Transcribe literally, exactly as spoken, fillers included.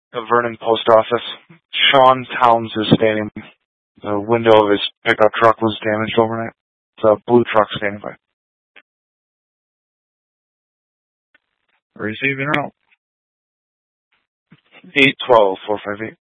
The Vernon Post Office. Sean Towns is standing. The window of his pickup truck was damaged overnight. It's a blue truck standing by. Receiving out. eight twelve four five eight.